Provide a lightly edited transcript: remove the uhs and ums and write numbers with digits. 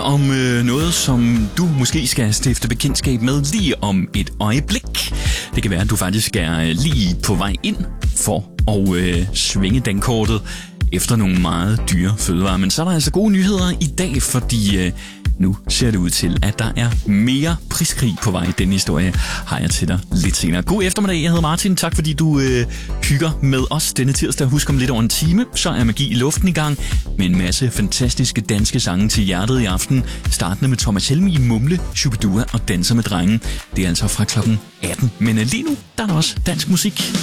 om noget, som du måske skal stifte bekendtskab med lige om et øjeblik. Det kan være, at du faktisk er lige på vej ind for at svinge dankortet efter nogle meget dyre fødevarer. Men så er der altså gode nyheder i dag, fordi nu ser det ud til, at der er mere priskrig på vej. Den historie har jeg til dig lidt senere. God eftermiddag, jeg hedder Martin. Tak fordi du hygger med os denne tirsdag. Husk om lidt over en time, så er Magi i luften i gang med en masse fantastiske danske sange til hjertet i aften. Startende med Thomas Helmig, Mumle, Shubidua og Danser med drengen. Det er altså fra klokken 18. Men lige nu, der er der også dansk musik.